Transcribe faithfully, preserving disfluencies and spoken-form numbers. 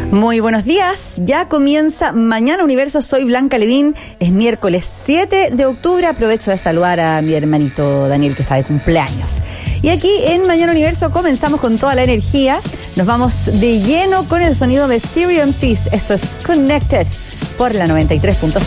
Muy buenos días, ya comienza Mañana Universo, soy Blanca Levin, es miércoles siete de octubre, aprovecho de saludar a mi hermanito Daniel que está de cumpleaños. Y aquí en Mañana Universo comenzamos con toda la energía, nos vamos de lleno con el sonido de Stereo M Cs, esto es Connected por la noventa y tres punto